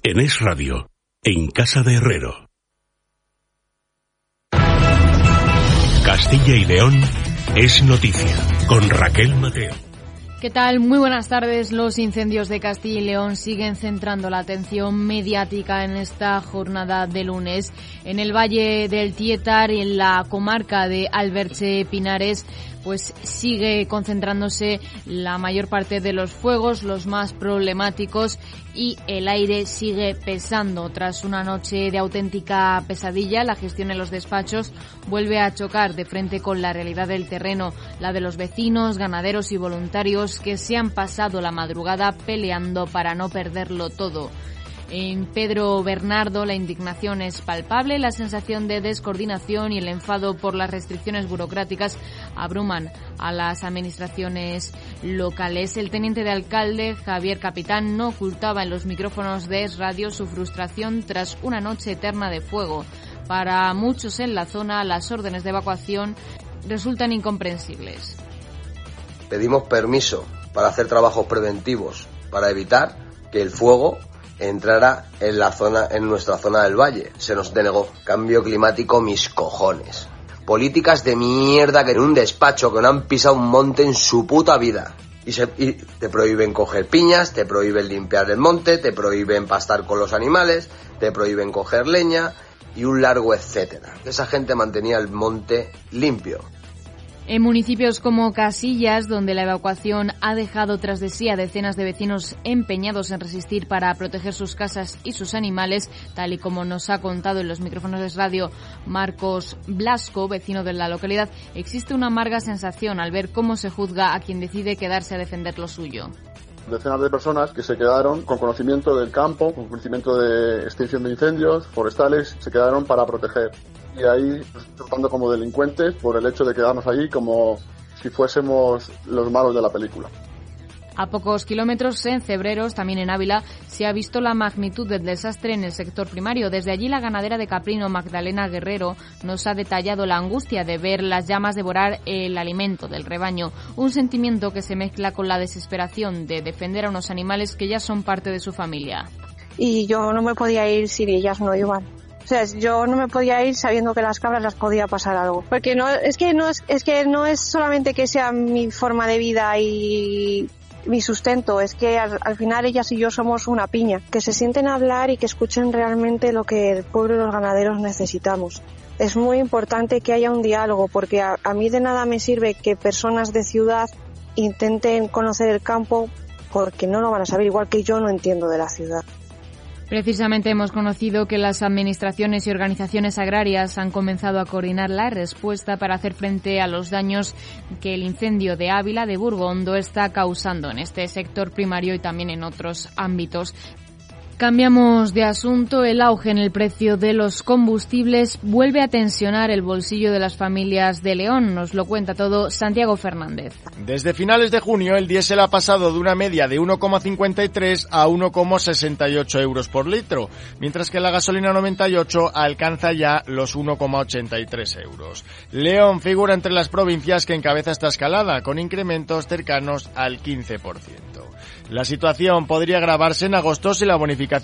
En Es Radio, en Casa de Herrero. Castilla y León es noticia, con Raquel Mateo. ¿Qué tal? Muy buenas tardes. Los incendios de Castilla y León siguen centrando la atención mediática en esta jornada de lunes. En el Valle del Tietar y en la comarca de Alberche-Pinares, pues sigue concentrándose la mayor parte de los fuegos, los más problemáticos, y el aire sigue pesando. Tras una noche de auténtica pesadilla, la gestión en los despachos vuelve a chocar de frente con la realidad del terreno, la de los vecinos, ganaderos y voluntarios que se han pasado la madrugada peleando para no perderlo todo. En Pedro Bernardo la indignación es palpable, la sensación de descoordinación y el enfado por las restricciones burocráticas abruman a las administraciones locales. El teniente de alcalde, Javier Capitán, no ocultaba en los micrófonos de Es Radio su frustración tras una noche eterna de fuego. Para muchos en la zona, las órdenes de evacuación resultan incomprensibles. Pedimos permiso para hacer trabajos preventivos, para evitar que el fuego entrara en nuestra zona del valle. Se nos denegó. Cambio climático, mis cojones. Políticas de mierda que en un despacho que no han pisado un monte en su puta vida. Y te prohíben coger piñas, te prohíben limpiar el monte, te prohíben pastar con los animales, te prohíben coger leña y un largo etcétera. Esa gente mantenía el monte limpio. En municipios como Casillas, donde la evacuación ha dejado tras de sí a decenas de vecinos empeñados en resistir para proteger sus casas y sus animales, tal y como nos ha contado en los micrófonos de radio Marcos Blasco, vecino de la localidad, existe una amarga sensación al ver cómo se juzga a quien decide quedarse a defender lo suyo. Decenas de personas que se quedaron con conocimiento del campo, con conocimiento de extinción de incendios forestales, se quedaron para proteger. Y ahí tratando como delincuentes por el hecho de quedarnos allí como si fuésemos los malos de la película. A pocos kilómetros, en Cebreros, también en Ávila, se ha visto la magnitud del desastre en el sector primario. Desde allí, la ganadera de Caprino, Magdalena Guerrero, nos ha detallado la angustia de ver las llamas devorar el alimento del rebaño. Un sentimiento que se mezcla con la desesperación de defender a unos animales que ya son parte de su familia. Y yo no me podía ir si ellas no iban. O sea, yo no me podía ir sabiendo que las cabras las podía pasar algo. Porque no es solamente que sea mi forma de vida y mi sustento, es que al final ellas y yo somos una piña. Que se sienten a hablar y que escuchen realmente lo que el pueblo y los ganaderos necesitamos. Es muy importante que haya un diálogo, porque a mí de nada me sirve que personas de ciudad intenten conocer el campo, porque no lo van a saber, igual que yo no entiendo de la ciudad. Precisamente hemos conocido que las administraciones y organizaciones agrarias han comenzado a coordinar la respuesta para hacer frente a los daños que el incendio de Ávila de Burgondo está causando en este sector primario y también en otros ámbitos. Cambiamos de asunto. El auge en el precio de los combustibles vuelve a tensionar el bolsillo de las familias de León. Nos lo cuenta todo Santiago Fernández. Desde finales de junio, el diésel ha pasado de una media de 1,53 a 1,68 euros por litro, mientras que la gasolina 98 alcanza ya los 1,83 euros. León figura entre las provincias que encabeza esta escalada, con incrementos cercanos al 15%. La situación podría agravarse en agosto si la bonificación